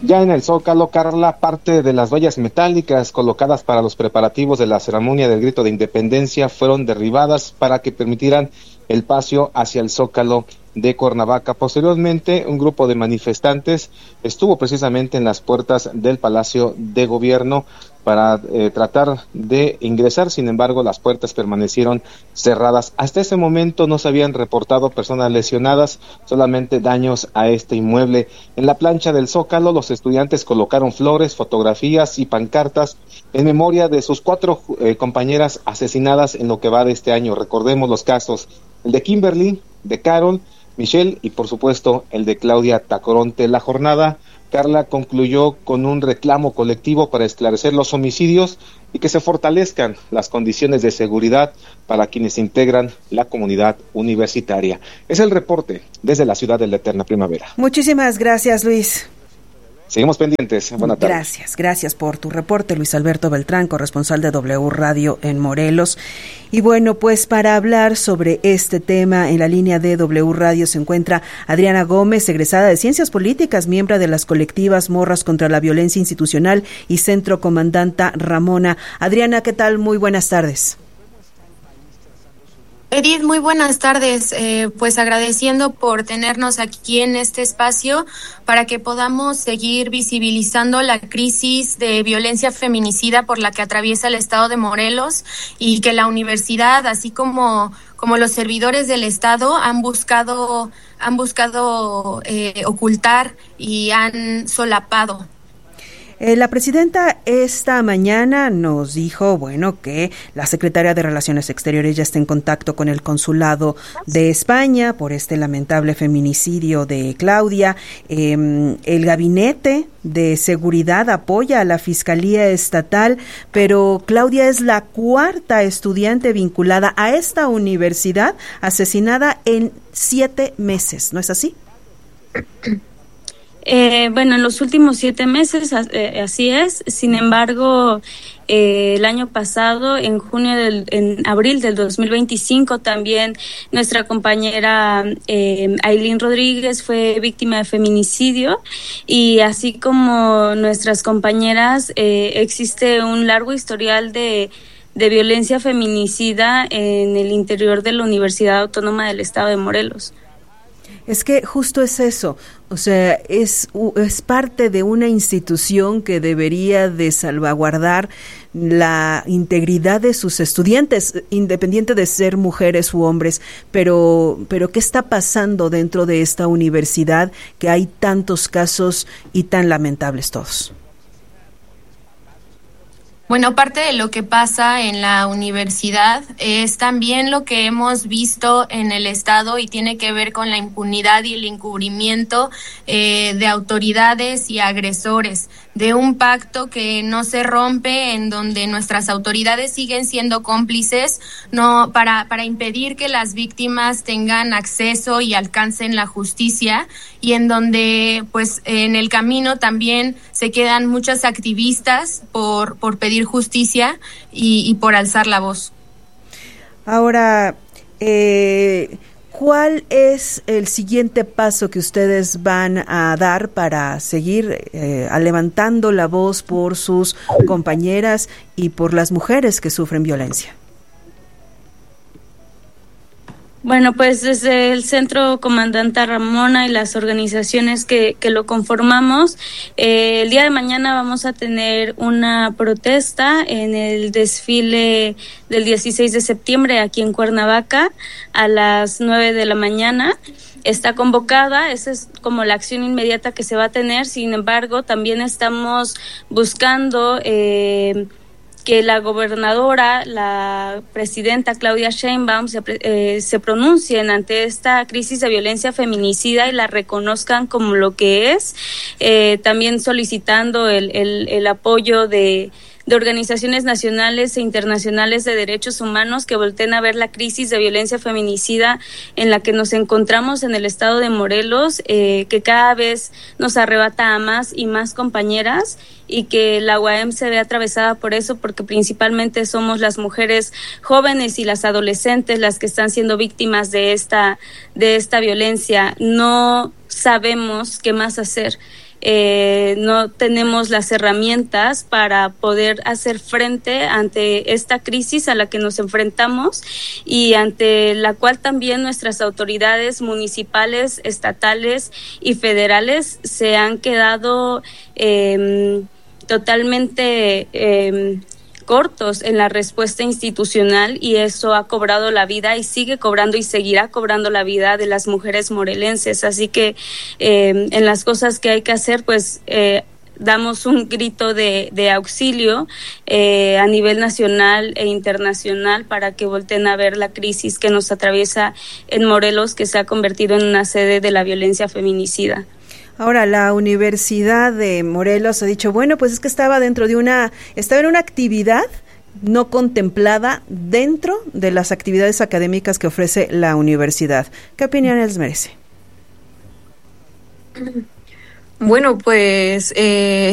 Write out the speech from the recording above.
Ya en el Zócalo, Carla, parte de las vallas metálicas colocadas para los preparativos de la ceremonia del grito de independencia fueron derribadas para que permitieran el paso hacia el Zócalo de Cuernavaca. Posteriormente, un grupo de manifestantes estuvo precisamente en las puertas del Palacio de Gobierno para tratar de ingresar. Sin embargo, las puertas permanecieron cerradas. Hasta ese momento no se habían reportado personas lesionadas, solamente daños a este inmueble. En la plancha del Zócalo, los estudiantes colocaron flores, fotografías y pancartas en memoria de sus 4 compañeras asesinadas en lo que va de este año. Recordemos los casos, el de Kimberly, de Carol, Michelle y por supuesto el de Claudia Tacoronte. La jornada, Carla, concluyó con un reclamo colectivo para esclarecer los homicidios y que se fortalezcan las condiciones de seguridad para quienes integran la comunidad universitaria. Es el reporte desde la ciudad de la eterna primavera. Muchísimas gracias, Luis. Seguimos pendientes. Buenas tardes. Gracias por tu reporte, Luis Alberto Beltrán, corresponsal de W Radio en Morelos. Y bueno, pues para hablar sobre este tema, en la línea de W Radio se encuentra Adriana Gómez, egresada de Ciencias Políticas, miembro de las colectivas Morras contra la Violencia Institucional y Centro Comandanta Ramona. Adriana, ¿qué tal? Muy buenas tardes. Edith, muy buenas tardes. Pues agradeciendo por tenernos aquí en este espacio para que podamos seguir visibilizando la crisis de violencia feminicida por la que atraviesa el estado de Morelos y que la universidad, así como los servidores del estado, han buscado ocultar y han solapado. La presidenta esta mañana nos dijo, que la secretaria de Relaciones Exteriores ya está en contacto con el consulado de España por este lamentable feminicidio de Claudia. El gabinete de seguridad apoya a la Fiscalía Estatal, pero Claudia es la 4ª estudiante vinculada a esta universidad asesinada en 7 meses, ¿no es así? En los últimos 7 meses, así es. Sin embargo, el año pasado, en abril del 2025, también nuestra compañera Ailín Rodríguez fue víctima de feminicidio, y así como nuestras compañeras, existe un largo historial de violencia feminicida en el interior de la Universidad Autónoma del Estado de Morelos. Es que justo es eso, es parte de una institución que debería de salvaguardar la integridad de sus estudiantes, independiente de ser mujeres u hombres, pero ¿qué está pasando dentro de esta universidad que hay tantos casos y tan lamentables todos? Bueno, parte de lo que pasa en la universidad es también lo que hemos visto en el estado y tiene que ver con la impunidad y el encubrimiento de autoridades y agresores, de un pacto que no se rompe, en donde nuestras autoridades siguen siendo cómplices para impedir que las víctimas tengan acceso y alcancen la justicia, y en donde pues en el camino también se quedan muchas activistas por pedir justicia y por alzar la voz. Ahora, ¿cuál es el siguiente paso que ustedes van a dar para seguir levantando la voz por sus compañeras y por las mujeres que sufren violencia? Bueno, pues desde el Centro Comandanta Ramona y las organizaciones que lo conformamos, el día de mañana vamos a tener una protesta en el desfile del 16 de septiembre aquí en Cuernavaca a las 9 de la mañana. Está convocada, esa es como la acción inmediata que se va a tener. Sin embargo, también estamos buscando que la gobernadora, la presidenta Claudia Sheinbaum se pronuncien ante esta crisis de violencia feminicida y la reconozcan como lo que es, también solicitando el apoyo de organizaciones nacionales e internacionales de derechos humanos que volteen a ver la crisis de violencia feminicida en la que nos encontramos en el estado de Morelos, que cada vez nos arrebata a más y más compañeras, y que la UAM se ve atravesada por eso, porque principalmente somos las mujeres jóvenes y las adolescentes las que están siendo víctimas de esta violencia. No sabemos qué más hacer. no tenemos las herramientas para poder hacer frente ante esta crisis a la que nos enfrentamos y ante la cual también nuestras autoridades municipales, estatales y federales se han quedado totalmente cortos en la respuesta institucional, y eso ha cobrado la vida y sigue cobrando y seguirá cobrando la vida de las mujeres morelenses. Así que en las cosas que hay que hacer, pues damos un grito de auxilio a nivel nacional e internacional para que volteen a ver la crisis que nos atraviesa en Morelos, que se ha convertido en una sede de la violencia feminicida. Ahora, la Universidad de Morelos ha dicho, bueno, pues es que estaba en una actividad no contemplada dentro de las actividades académicas que ofrece la universidad. ¿Qué opinión les merece? Bueno, pues